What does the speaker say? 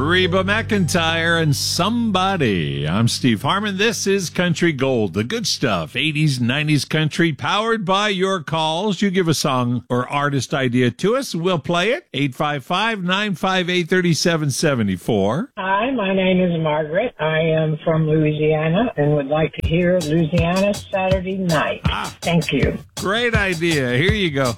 Reba McEntire and Somebody. I'm Steve Harmon. This is Country Gold, the good stuff. 80s, 90s country, powered by your calls. You give a song or artist idea to us, we'll play it. 855-958-3774. Hi, my name is Margaret. I am from Louisiana and would like to hear Louisiana Saturday Night. Thank you. Great idea. Here you go.